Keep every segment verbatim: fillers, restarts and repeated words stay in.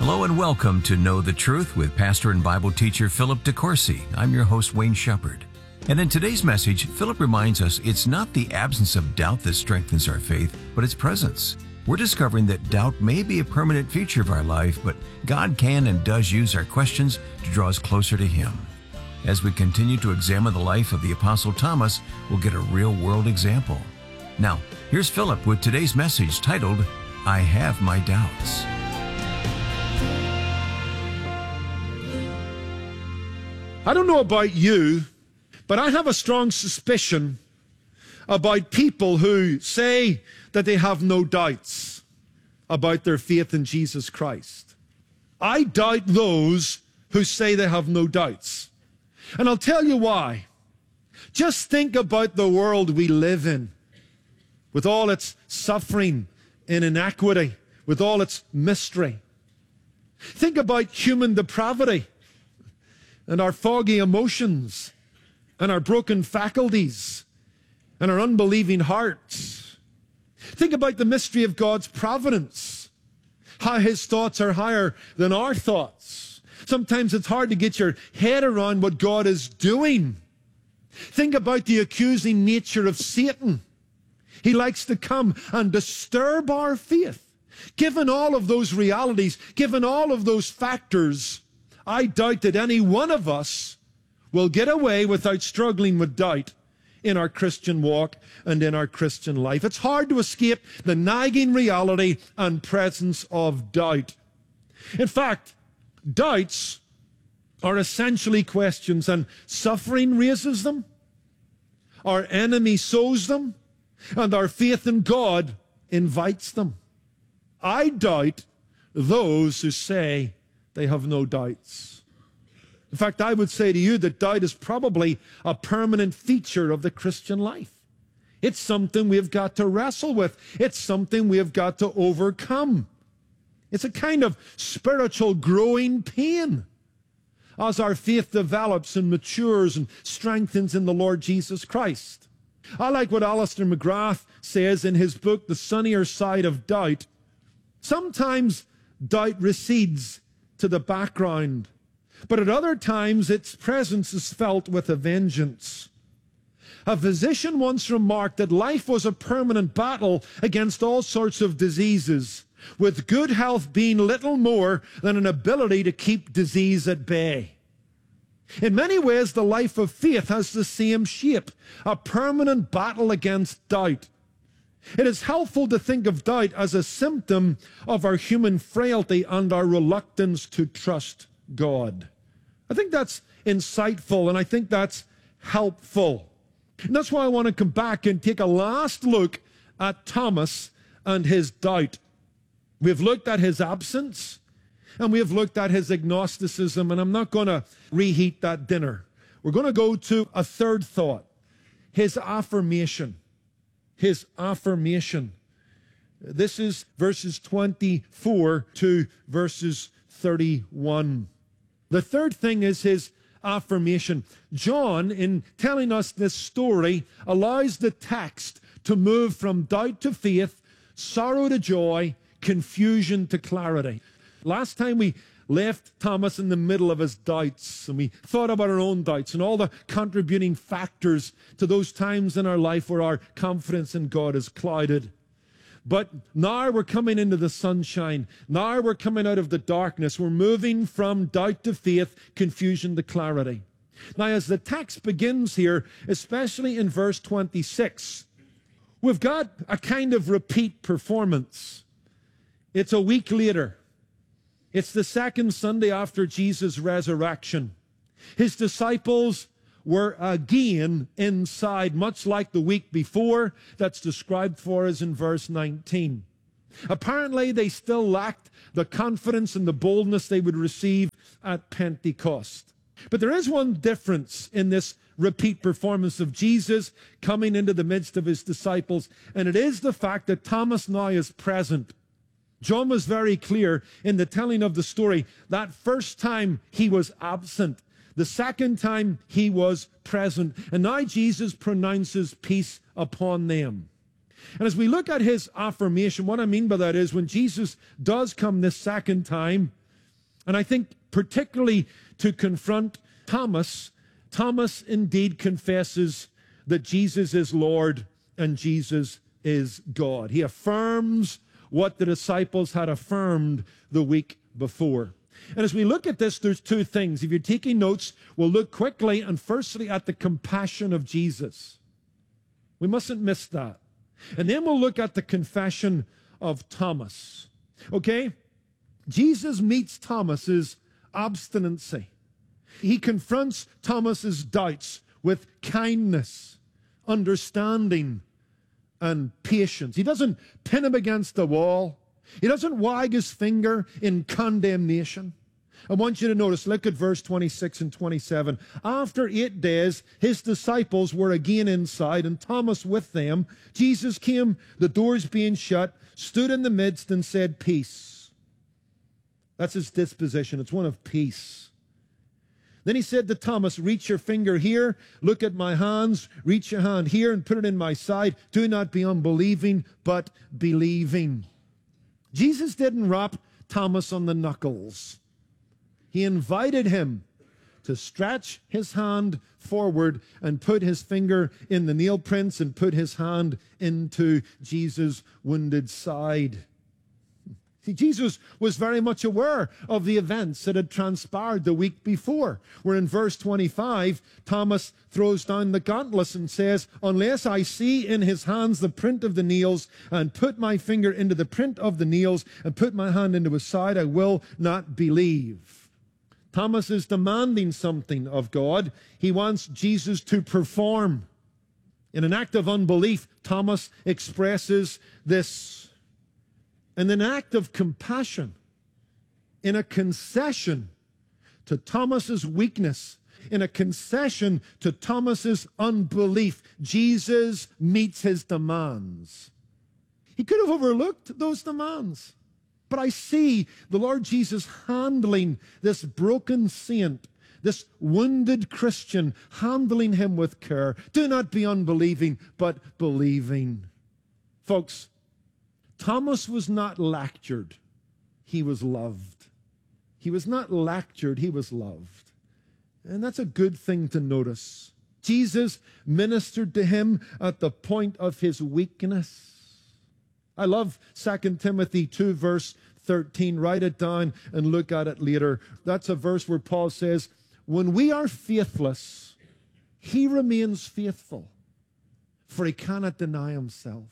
Hello and welcome to Know the Truth with pastor and Bible teacher Philip DeCourcy. I'm your host, Wayne Shepherd. And in today's message, Philip reminds us it's not the absence of doubt that strengthens our faith, but its presence. We're discovering that doubt may be a permanent feature of our life, but God can and does use our questions to draw us closer to Him. As we continue to examine the life of the Apostle Thomas, we'll get a real-world example. Now, here's Philip with today's message titled, I Have My Doubts. I don't know about you, but I have a strong suspicion about people who say that they have no doubts about their faith in Jesus Christ. I doubt those who say they have no doubts. And I'll tell you why. Just think about the world we live in, with all its suffering and inequity, with all its mystery. Think about human depravity and our foggy emotions and our broken faculties and our unbelieving hearts. Think about the mystery of God's providence, how His thoughts are higher than our thoughts. Sometimes it's hard to get your head around what God is doing. Think about the accusing nature of Satan. He likes to come and disturb our faith. Given all of those realities, given all of those factors, I doubt that any one of us will get away without struggling with doubt in our Christian walk and in our Christian life. It's hard to escape the nagging reality and presence of doubt. In fact, doubts are essentially questions, and suffering raises them, our enemy sows them, and our faith in God invites them. I doubt those who say they have no doubts. In fact, I would say to you that doubt is probably a permanent feature of the Christian life. It's something we've got to wrestle with. It's something we've got to overcome. It's a kind of spiritual growing pain as our faith develops and matures and strengthens in the Lord Jesus Christ. I like what Alistair McGrath says in his book, The Sunnier Side of Doubt. Sometimes doubt recedes to the background, but at other times its presence is felt with a vengeance. A physician once remarked that life was a permanent battle against all sorts of diseases, with good health being little more than an ability to keep disease at bay. In many ways, the life of faith has the same shape, a permanent battle against doubt. It is helpful to think of doubt as a symptom of our human frailty and our reluctance to trust God. I think that's insightful, and I think that's helpful. And that's why I want to come back and take a last look at Thomas and his doubt. We've looked at his absence, and we have looked at his agnosticism, and I'm not going to reheat that dinner. We're going to go to a third thought, his affirmation. His affirmation. This is verses twenty-four to verses thirty-one. The third thing is his affirmation. John, in telling us this story, allows the text to move from doubt to faith, sorrow to joy, confusion to clarity. Last time we left Thomas in the middle of his doubts, and we thought about our own doubts and all the contributing factors to those times in our life where our confidence in God is clouded. But now we're coming into the sunshine. Now we're coming out of the darkness. We're moving from doubt to faith, confusion to clarity. Now, as the text begins here, especially in verse twenty-six, we've got a kind of repeat performance. It's a week later. It's the second Sunday after Jesus' resurrection. His disciples were again inside, much like the week before that's described for us in verse nineteen. Apparently, they still lacked the confidence and the boldness they would receive at Pentecost. But there is one difference in this repeat performance of Jesus coming into the midst of his disciples, and it is the fact that Thomas now is present. John was very clear in the telling of the story. That first time he was absent. The second time he was present. And now Jesus pronounces peace upon them. And as we look at his affirmation, what I mean by that is when Jesus does come this second time, And I think particularly to confront Thomas, Thomas indeed confesses that Jesus is Lord and Jesus is God. He affirms what the disciples had affirmed the week before. And as we look at this, there's two things. If you're taking notes, we'll look quickly and firstly at the compassion of Jesus. We mustn't miss that. And then we'll look at the confession of Thomas. Okay? Jesus meets Thomas's obstinacy. He confronts Thomas's doubts with kindness, understanding, and patience. He doesn't pin him against the wall. He doesn't wag his finger in condemnation. I want you to notice, look at verse twenty-six and twenty-seven. After eight days, his disciples were again inside, and Thomas with them. Jesus came, the doors being shut, stood in the midst and said, "Peace." That's his disposition. It's one of peace. Then he said to Thomas, "Reach your finger here, look at my hands, reach your hand here and put it in my side. Do not be unbelieving, but believing." Jesus didn't rap Thomas on the knuckles. He invited him to stretch his hand forward and put his finger in the nail prints and put his hand into Jesus' wounded side. See, Jesus was very much aware of the events that had transpired the week before, where in verse twenty-five, Thomas throws down the gauntlet and says, "Unless I see in his hands the print of the nails, and put my finger into the print of the nails, and put my hand into his side, I will not believe." Thomas is demanding something of God. He wants Jesus to perform. In an act of unbelief, Thomas expresses this. In an act of compassion, in a concession to Thomas's weakness, in a concession to Thomas's unbelief, Jesus meets his demands. He could have overlooked those demands. But I see the Lord Jesus handling this broken saint, this wounded Christian, handling him with care. Do not be unbelieving, but believing. Folks, Thomas was not lectured. He was loved. He was not lectured. He was loved. And that's a good thing to notice. Jesus ministered to him at the point of his weakness. I love Second Timothy two, verse thirteen. Write it down and look at it later. That's a verse where Paul says, "When we are faithless, he remains faithful, for he cannot deny himself."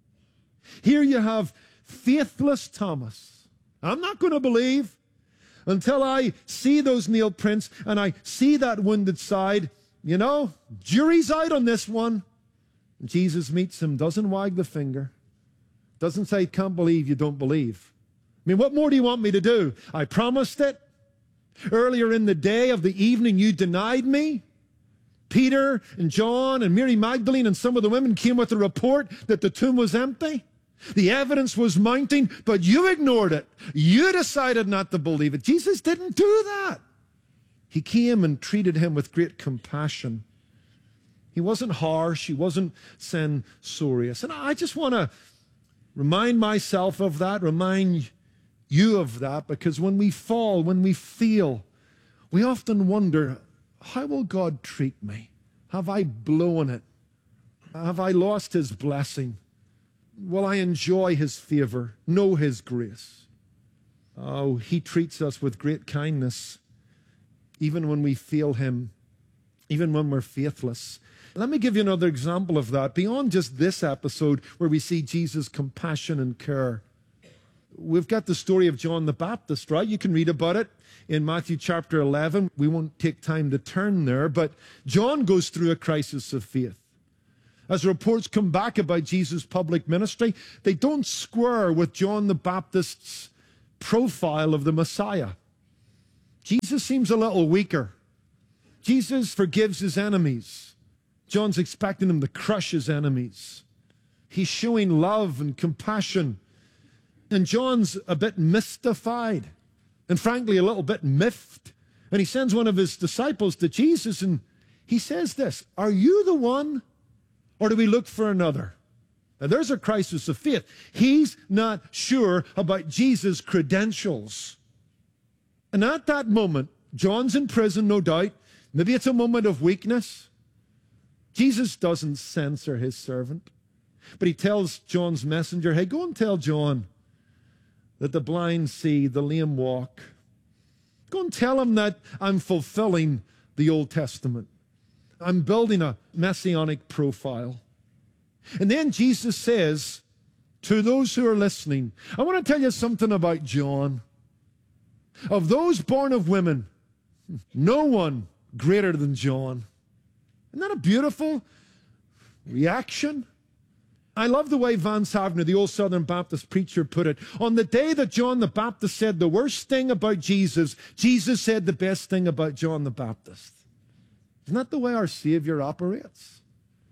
Here you have faithless Thomas. I'm not going to believe until I see those nail prints and I see that wounded side. You know, jury's out on this one. Jesus meets him, doesn't wag the finger, doesn't say, "Can't believe you don't believe." I mean, what more do you want me to do? I promised it. Earlier in the day of the evening, you denied me. Peter and John and Mary Magdalene and some of the women came with a report that the tomb was empty. The evidence was mounting, but you ignored it. You decided not to believe it. Jesus didn't do that. He came and treated him with great compassion. He wasn't harsh. He wasn't censorious. And I just want to remind myself of that, remind you of that, because when we fall, when we fail, we often wonder, how will God treat me? Have I blown it? Have I lost his blessing? Will I enjoy his favor, know his grace? Oh, he treats us with great kindness, even when we fail him, even when we're faithless. Let me give you another example of that, beyond just this episode where we see Jesus' compassion and care. We've got the story of John the Baptist, right? You can read about it in Matthew chapter eleven. We won't take time to turn there, but John goes through a crisis of faith. As reports come back about Jesus' public ministry, they don't square with John the Baptist's profile of the Messiah. Jesus seems a little weaker. Jesus forgives his enemies. John's expecting him to crush his enemies. He's showing love and compassion. And John's a bit mystified and frankly a little bit miffed. And he sends one of his disciples to Jesus and he says this, "Are you the one? Or do we look for another?" Now, there's a crisis of faith. He's not sure about Jesus' credentials. And at that moment, John's in prison, no doubt. Maybe it's a moment of weakness. Jesus doesn't censor his servant, but he tells John's messenger, hey, go and tell John that the blind see, the lame walk. Go and tell him that I'm fulfilling the Old Testament. I'm building a messianic profile. And then Jesus says to those who are listening, I want to tell you something about John. Of those born of women, no one greater than John. Isn't that a beautiful reaction? I love the way Vance Havner, the old Southern Baptist preacher, put it. On the day that John the Baptist said the worst thing about Jesus, Jesus said the best thing about John the Baptist. Isn't that the way our Savior operates?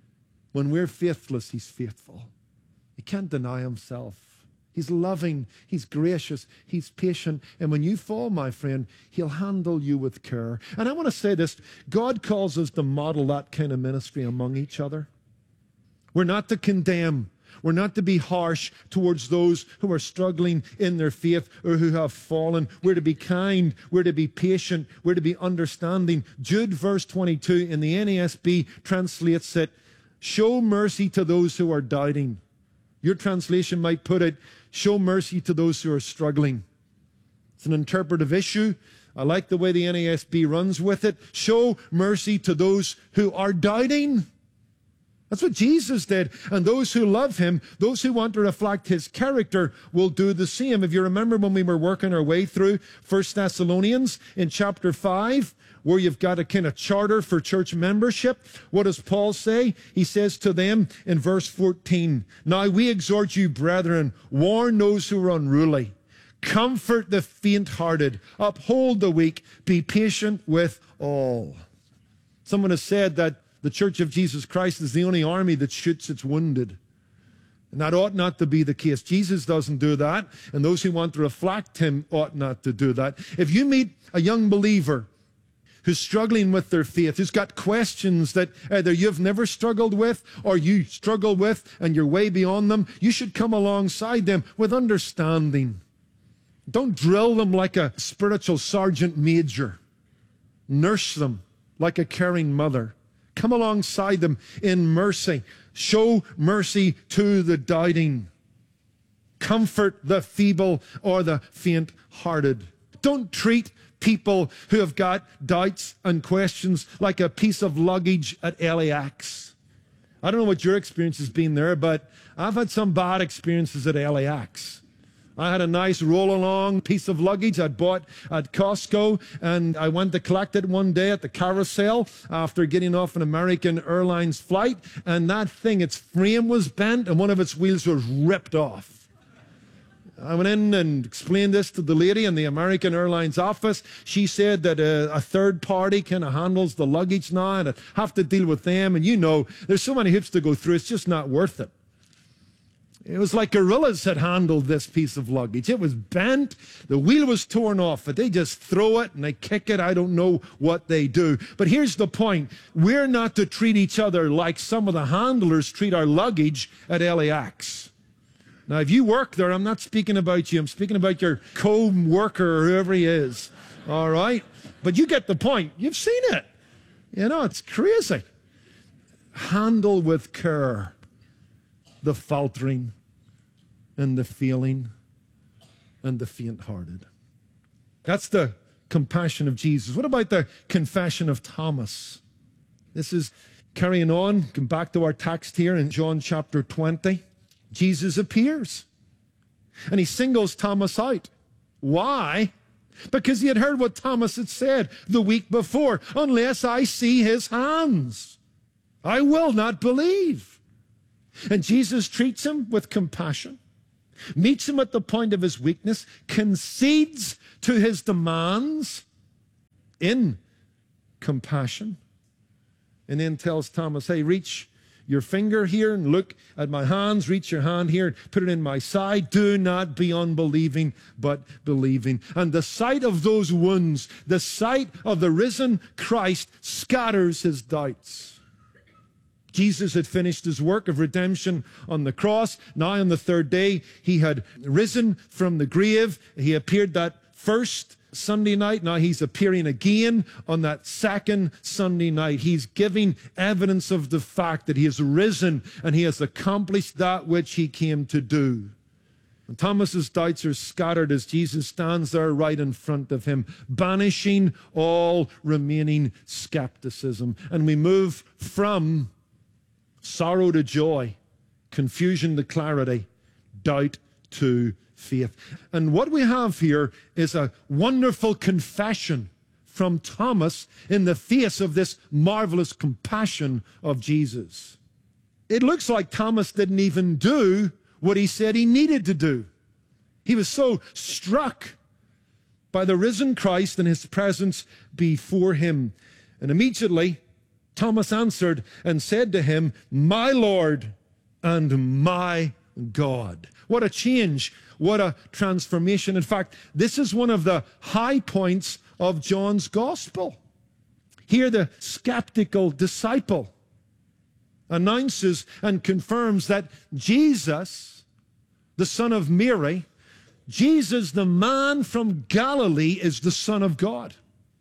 When we're faithless, he's faithful. He can't deny himself. He's loving, he's gracious, he's patient. And when you fall, my friend, he'll handle you with care. And I want to say this, God calls us to model that kind of ministry among each other. We're not to condemn. We're not to be harsh towards those who are struggling in their faith or who have fallen. We're to be kind. We're to be patient. We're to be understanding. Jude verse twenty-two in the N A S B translates it, show mercy to those who are doubting. Your translation might put it, show mercy to those who are struggling. It's an interpretive issue. I like the way the N A S B runs with it. Show mercy to those who are doubting. That's what Jesus did. And those who love him, those who want to reflect his character, will do the same. If you remember when we were working our way through First Thessalonians in chapter five, where you've got a kind of charter for church membership, what does Paul say? He says to them in verse fourteen, now we exhort you, brethren, warn those who are unruly, comfort the faint-hearted, uphold the weak, be patient with all. Someone has said that the Church of Jesus Christ is the only army that shoots its wounded. And that ought not to be the case. Jesus doesn't do that, and those who want to reflect him ought not to do that. If you meet a young believer who's struggling with their faith, who's got questions that either you've never struggled with or you struggle with and you're way beyond them, you should come alongside them with understanding. Don't drill them like a spiritual sergeant major. Nurse them like a caring mother. Come alongside them in mercy. Show mercy to the doubting. Comfort the feeble or the faint-hearted. Don't treat people who have got doubts and questions like a piece of luggage at L A X. I don't know what your experience has been there, but I've had some bad experiences at L A X. I had a nice roll-along piece of luggage I'd bought at Costco, and I went to collect it one day at the carousel after getting off an American Airlines flight, and that thing, its frame was bent, and one of its wheels was ripped off. I went in and explained this to the lady in the American Airlines office. She said that a, a third party kind of handles the luggage now, and I'd have to deal with them, and you know, there's so many hoops to go through, it's just not worth it. It was like gorillas had handled this piece of luggage. It was bent. The wheel was torn off. But they just throw it and they kick it. I don't know what they do. But here's the point. We're not to treat each other like some of the handlers treat our luggage at L A X. Now, if you work there, I'm not speaking about you. I'm speaking about your co-worker or whoever he is. All right? But you get the point. You've seen it. You know, it's crazy. Handle with care the faltering and the failing and the faint-hearted. That's the compassion of Jesus. What about the confession of Thomas? This is carrying on. Come back to our text here in John chapter twenty. Jesus appears and he singles Thomas out. Why? Because he had heard what Thomas had said the week before. Unless I see his hands, I will not believe. And Jesus treats him with compassion, meets him at the point of his weakness, concedes to his demands in compassion, and then tells Thomas, hey, reach your finger here and look at my hands. Reach your hand here and put it in my side. Do not be unbelieving, but believing. And the sight of those wounds, the sight of the risen Christ scatters his doubts. Jesus had finished his work of redemption on the cross. Now on the third day, he had risen from the grave. He appeared that first Sunday night. Now he's appearing again on that second Sunday night. He's giving evidence of the fact that he has risen and he has accomplished that which he came to do. And Thomas's doubts are scattered as Jesus stands there right in front of him, banishing all remaining skepticism. And we move from sorrow to joy, confusion to clarity, doubt to faith. And what we have here is a wonderful confession from Thomas in the face of this marvelous compassion of Jesus. It looks like Thomas didn't even do what he said he needed to do. He was so struck by the risen Christ and his presence before him. And immediately Thomas answered and said to him, "My Lord and my God." What a change. What a transformation. In fact, this is one of the high points of John's gospel. Here the skeptical disciple announces and confirms that Jesus, the son of Mary, Jesus, the man from Galilee, is the Son of God.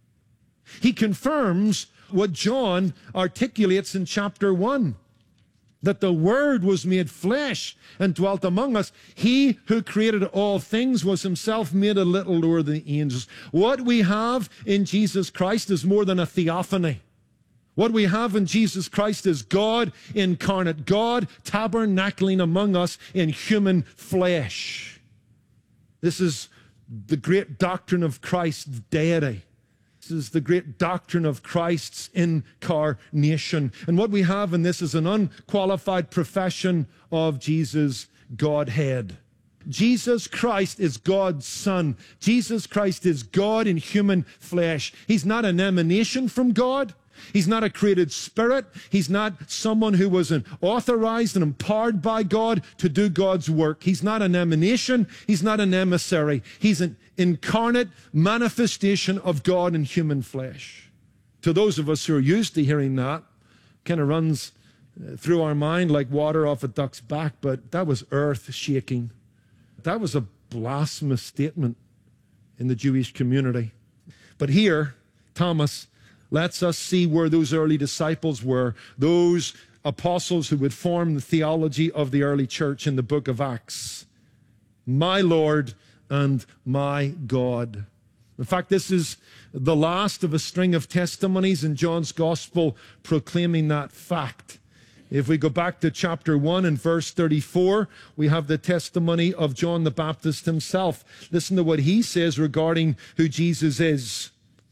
He confirms what John articulates in chapter one, that the Word was made flesh and dwelt among us. He who created all things was himself made a little lower than the angels. What we have in Jesus Christ is more than a theophany. What we have in Jesus Christ is God incarnate, God tabernacling among us in human flesh. This is the great doctrine of Christ's deity. This is the great doctrine of Christ's incarnation. And what we have in this is an unqualified profession of Jesus' Godhead. Jesus Christ is God's Son. Jesus Christ is God in human flesh. He's not an emanation from God. He's not a created spirit. He's not someone who was an authorized and empowered by God to do God's work. He's not an emanation. He's not an emissary. He's an incarnate manifestation of God in human flesh. To those of us who are used to hearing that, kind of runs through our mind like water off a duck's back, but that was earth-shaking. That was a blasphemous statement in the Jewish community. But here, Thomas lets us see where those early disciples were, those apostles who would form the theology of the early church in the book of Acts. My Lord and my God. In fact, this is the last of a string of testimonies in John's gospel proclaiming that fact. If we go back to chapter one and verse thirty-four, we have the testimony of John the Baptist himself. Listen to what he says regarding who Jesus is.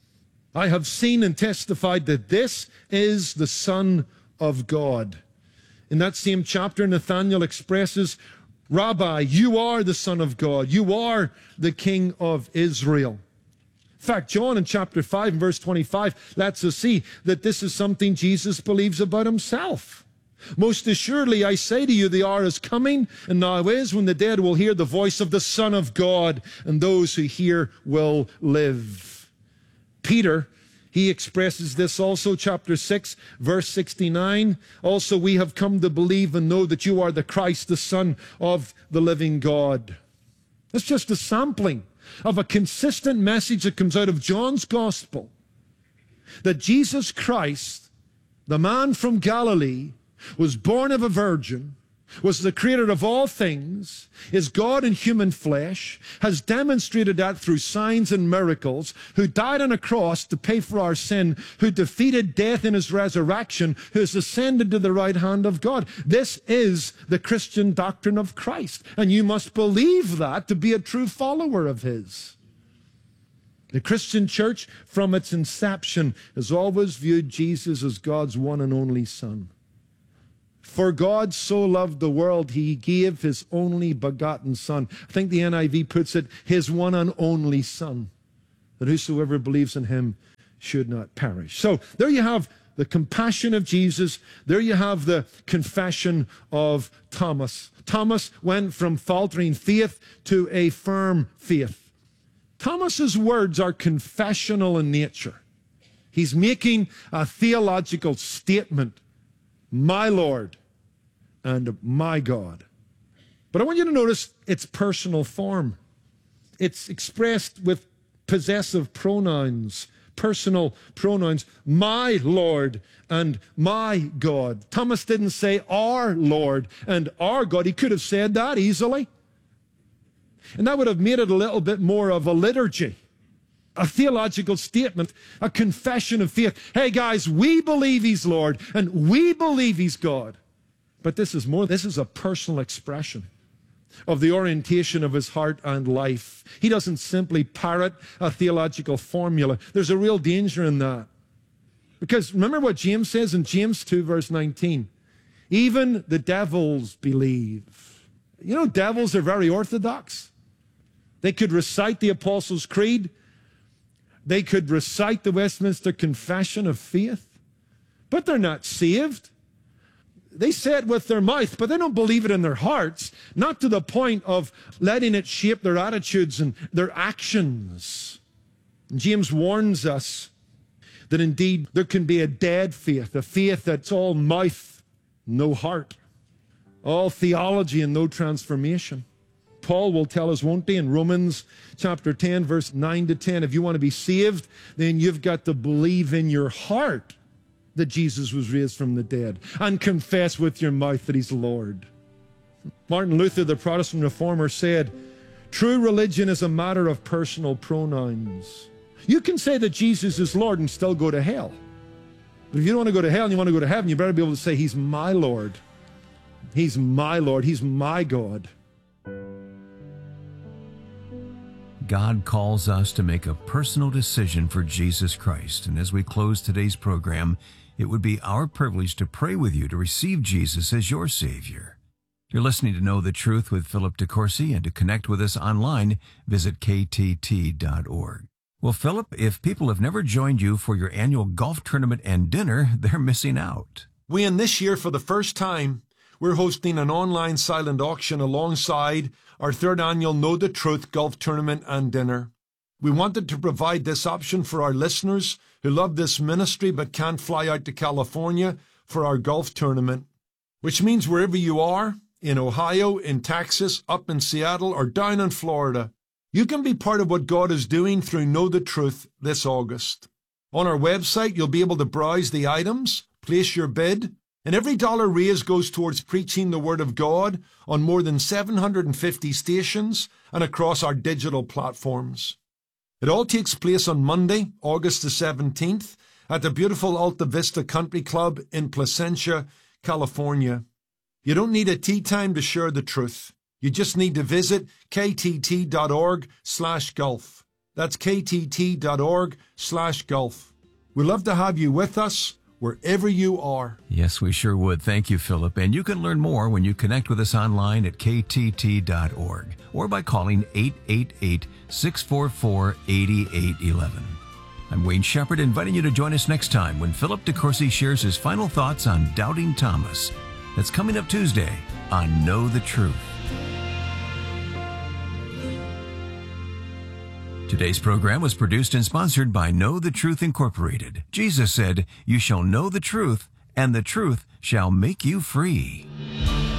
I have seen and testified that this is the Son of God. In that same chapter, Nathanael expresses, Rabbi, you are the Son of God. You are the King of Israel. In fact, John in chapter five and verse twenty-five lets us see that this is something Jesus believes about himself. Most assuredly, I say to you, the hour is coming, and now is, when the dead will hear the voice of the Son of God, and those who hear will live. Peter, he expresses this also, chapter six, verse sixty-nine. Also, we have come to believe and know that you are the Christ, the Son of the living God. That's just a sampling of a consistent message that comes out of John's gospel, that Jesus Christ, the man from Galilee, was born of a virgin, was the creator of all things, is God in human flesh, has demonstrated that through signs and miracles, who died on a cross to pay for our sin, who defeated death in his resurrection, who has ascended to the right hand of God. This is the Christian doctrine of Christ, and you must believe that to be a true follower of his. The Christian church, from its inception, has always viewed Jesus as God's one and only Son. For God so loved the world, he gave his only begotten Son. I think the N I V puts it, his one and only Son, that whosoever believes in him should not perish. So there you have the compassion of Jesus. There you have the confession of Thomas. Thomas went from faltering faith to a firm faith. Thomas's words are confessional in nature. He's making a theological statement. My Lord and my God. But I want you to notice its personal form. It's expressed with possessive pronouns, personal pronouns, my Lord and my God. Thomas didn't say our Lord and our God. He could have said that easily. And that would have made it a little bit more of a liturgy, a theological statement, a confession of faith. Hey guys, we believe he's Lord and we believe he's God. But this is more, this is a personal expression of the orientation of his heart and life. He doesn't simply parrot a theological formula. There's a real danger in that. Because remember what James says in James two, verse nineteen. Even the devils believe. You know, devils are very orthodox. They could recite the Apostles' Creed. They could recite the Westminster Confession of Faith. But they're not saved. They say it with their mouth, but they don't believe it in their hearts, not to the point of letting it shape their attitudes and their actions. And James warns us that indeed there can be a dead faith, a faith that's all mouth, no heart, all theology and no transformation. Paul will tell us, won't he, in Romans chapter ten, verse nine to ten, if you want to be saved, then you've got to believe in your heart that Jesus was raised from the dead and confess with your mouth that he's Lord. Martin Luther, the Protestant reformer, said, true religion is a matter of personal pronouns. You can say that Jesus is Lord and still go to hell. But if you don't want to go to hell and you want to go to heaven, you better be able to say he's my Lord. He's my Lord. He's my God. God calls us to make a personal decision for Jesus Christ. And as we close today's program, it would be our privilege to pray with you to receive Jesus as your Savior. You're listening to Know the Truth with Philip DeCourcy, and to connect with us online, visit K T T dot org. Well, Philip, if people have never joined you for your annual golf tournament and dinner, they're missing out. We, in this year, for the first time, we're hosting an online silent auction alongside our third annual Know the Truth golf tournament and dinner. We wanted to provide this option for our listeners who love this ministry but can't fly out to California for our golf tournament, which means wherever you are, in Ohio, in Texas, up in Seattle, or down in Florida, you can be part of what God is doing through Know the Truth this August. On our website, you'll be able to browse the items, place your bid, and every dollar raised goes towards preaching the Word of God on more than seven hundred fifty stations and across our digital platforms. It all takes place on Monday, August the seventeenth, at the beautiful Alta Vista Country Club in Placentia, California. You don't need a tea time to share the truth. You just need to visit K T T dot org slash golf. That's K T T dot org slash golf. We'd love to have you with us wherever you are. Yes, we sure would. Thank you, Philip. And you can learn more when you connect with us online at K T T dot org or by calling eight eight eight, six four four, eight eight one one. I'm Wayne Shepherd, inviting you to join us next time when Philip DeCourcy shares his final thoughts on Doubting Thomas. That's coming up Tuesday on Know the Truth. Today's program was produced and sponsored by Know the Truth Incorporated. Jesus said, "You shall know the truth, and the truth shall make you free."